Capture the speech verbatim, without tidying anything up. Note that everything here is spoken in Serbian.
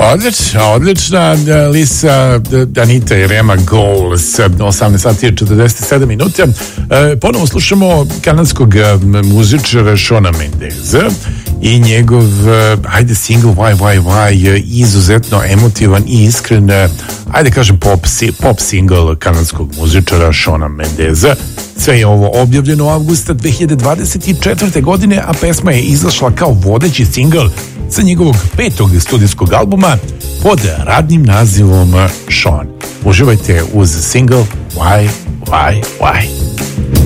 Odlična, odlična Lisa, Anita i Rema Goals, osamnaest sati i četrdeset sedam minuta. E, ponovo slušamo kanadskog muzičara Shona Mendeza i njegov, ajde, single Why, Why, Why, izuzetno emotivan i iskren, ajde kažem pop, pop single kanadskog muzičara Shona Mendeza. Sve je ovo objavljeno avgusta dve hiljade dvadeset četvrte. godine, a pesma je izašla kao vodeći single sa njegovog petog studijskog albuma pod radnim nazivom Sean. Uživajte uz single Why, Why, Why.